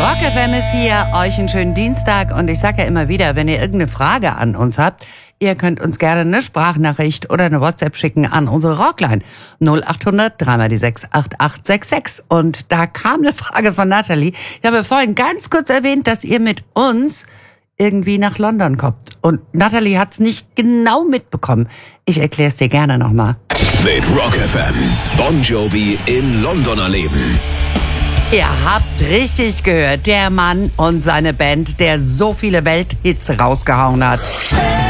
Rock FM ist hier, euch einen schönen Dienstag und ich sage ja immer wieder, wenn ihr irgendeine Frage an uns habt, ihr könnt uns gerne eine Sprachnachricht oder eine WhatsApp schicken an unsere Rockline 0800 3 die 6 8866. Und da kam eine Frage von Nathalie. Ich habe vorhin ganz kurz erwähnt, dass ihr mit uns irgendwie nach London kommt. Und Nathalie hat's nicht genau mitbekommen. Ich erkläre es dir gerne nochmal. Mit Rock FM. Bon Jovi in London erleben. Ihr habt richtig gehört. Der Mann und seine Band, der so viele Welthits rausgehauen hat.